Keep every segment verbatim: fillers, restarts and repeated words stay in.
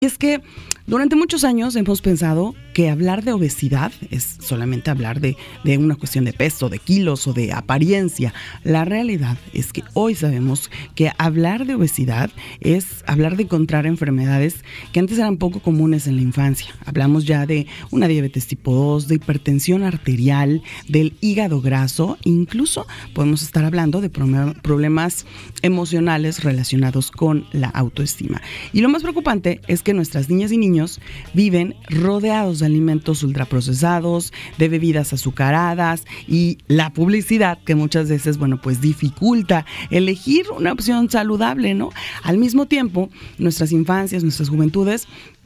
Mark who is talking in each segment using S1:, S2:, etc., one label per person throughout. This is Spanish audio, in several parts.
S1: Es que durante muchos años hemos pensado que hablar de obesidad es solamente hablar de, de una cuestión de peso, de kilos o de apariencia. La realidad es que hoy sabemos que hablar de obesidad es hablar de encontrar enfermedades que antes eran poco comunes en la infancia. Hablamos ya de una diabetes tipo dos, de hipertensión arterial, del hígado graso, incluso podemos estar hablando de problemas emocionales relacionados con la autoestima. Y lo más preocupante es que nuestras niñas y niños viven rodeados de alimentos ultraprocesados, de bebidas azucaradas y la publicidad que muchas veces, bueno, pues dificulta elegir una opción saludable, ¿no? Al mismo tiempo, nuestras infancias, nuestras juventudes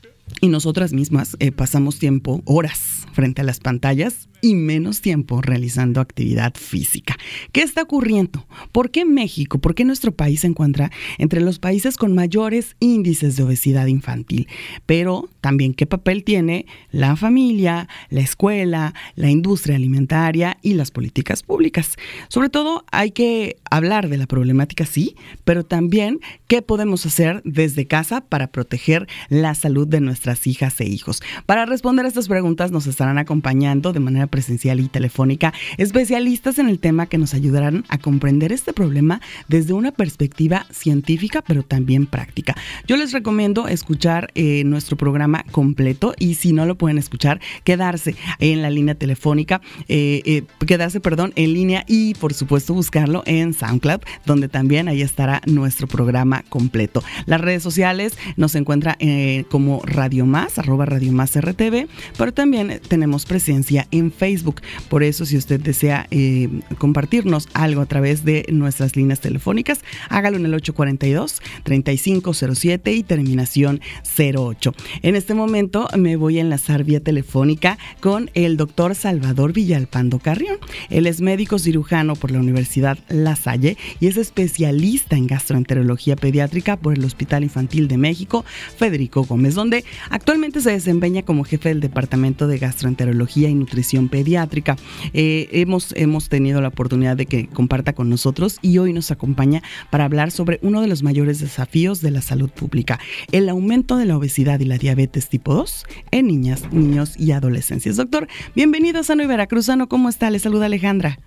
S1: y nosotras mismas eh, pasamos tiempo, horas frente a las pantallas y menos tiempo realizando actividad física. ¿Qué está ocurriendo? ¿Por qué México, por qué nuestro país se encuentra entre los países con mayores índices de obesidad infantil? Pero también, ¿qué papel tiene la familia, la escuela, la industria alimentaria y las políticas públicas? Sobre todo, hay que hablar de la problemática, sí, pero también qué podemos hacer desde casa para proteger la salud de nuestras hijas e hijos. Para responder a estas preguntas nos estarán acompañando de manera presencial y telefónica especialistas en el tema que nos ayudarán a comprender este problema desde una perspectiva científica pero también práctica. Yo les recomiendo escuchar eh, nuestro programa completo y si no lo pueden escuchar, quedarse en la línea telefónica, eh, eh, quedarse, perdón, en línea y por supuesto buscarlo en SoundCloud, donde también ahí estará nuestro programa completo. Las redes sociales nos encuentra eh, como Radio Más, arroba Radio Más R T V, pero también tenemos presencia en Facebook. Por eso, si usted desea eh, compartirnos algo a través de nuestras líneas telefónicas, hágalo en el ocho cuatro dos, tres cinco cero siete y terminación cero ocho. En este momento me voy a enlazar vía telefónica con el doctor Salvador Villalpando Carrión. Él es médico cirujano por la Universidad La Salle y es especialista en gastroenterología pediátrica por el Hospital Infantil de México, Federico Gómez, donde actualmente se desempeña como jefe del Departamento de Gastroenterología y Nutrición Pediátrica. Eh, hemos, hemos tenido la oportunidad de que comparta con nosotros y hoy nos acompaña para hablar sobre uno de los mayores desafíos de la salud pública, el aumento de la obesidad y la diabetes tipo dos en niñas, niños y adolescencias. Doctor, bienvenido a Sano y Veracruzano. ¿Cómo está? Le saluda Alejandra.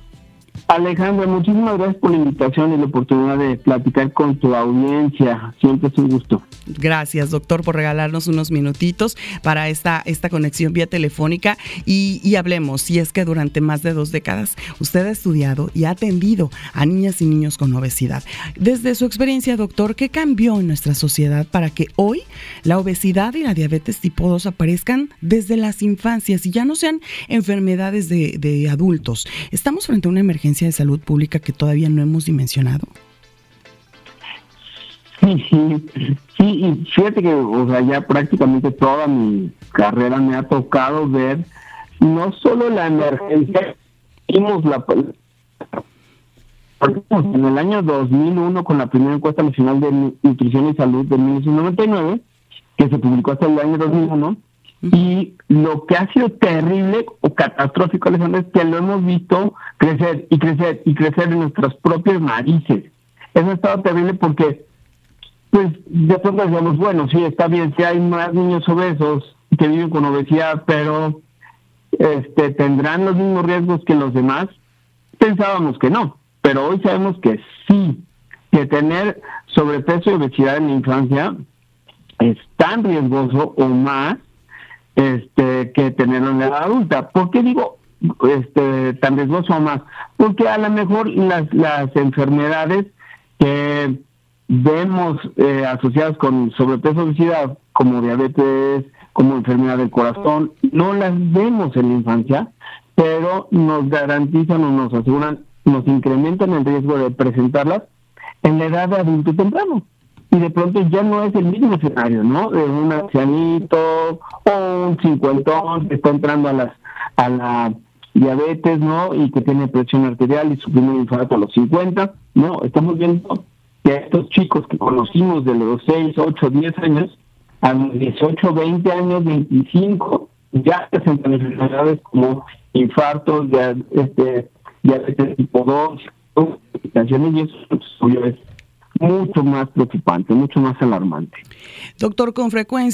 S2: Alejandra, muchísimas gracias por la invitación y la oportunidad de platicar con tu audiencia. Siempre es un gusto.
S1: Gracias, doctor, por regalarnos unos minutitos para esta, esta conexión vía telefónica y, y hablemos, si es que durante más de dos décadas usted ha estudiado y ha atendido a niñas y niños con obesidad. Desde su experiencia, doctor, ¿qué cambió en nuestra sociedad para que hoy la obesidad y la diabetes tipo dos aparezcan desde las infancias y ya no sean enfermedades de, de adultos? ¿Estamos frente a una emergencia de salud pública que todavía no hemos dimensionado?
S2: Sí, sí, sí, y fíjate que, o sea, ya prácticamente toda mi carrera me ha tocado ver no solo la emergencia, vimos la en el año dos mil uno con la primera encuesta nacional de nutrición y salud de mil novecientos noventa y nueve, que se publicó hasta el año dos mil uno, y lo que ha sido terrible o catastrófico, Alejandro, es que lo hemos visto crecer y crecer y crecer en nuestras propias narices. Eso ha estado terrible porque, pues, de pronto decíamos, bueno, sí, está bien, si hay más niños obesos que viven con obesidad, pero este tendrán los mismos riesgos que los demás. Pensábamos que no, pero hoy sabemos que sí, que tener sobrepeso y obesidad en la infancia es tan riesgoso o más este que tenerlo en la edad adulta. ¿Por qué digo este tan riesgoso o más? Porque a lo mejor las, las enfermedades que vemos eh, asociadas con sobrepeso, obesidad, como diabetes, como enfermedad del corazón, no las vemos en la infancia, pero nos garantizan o nos aseguran, nos incrementan el riesgo de presentarlas en la edad de adulto temprano. Y de pronto ya no es el mismo escenario, ¿no? De un ancianito o un cincuentón que está entrando a las a la diabetes, ¿no? Y que tiene presión arterial y su primer infarto a los cincuenta, ¿no? Estamos viendo que estos chicos que conocimos de los seis, ocho, diez años, a los dieciocho, veinte años, veinticinco, ya presentan enfermedades como infartos, ya, este, diabetes tipo dos, complicaciones, y eso obvio es mucho más preocupante, mucho más alarmante.
S1: Doctor, con frecuencia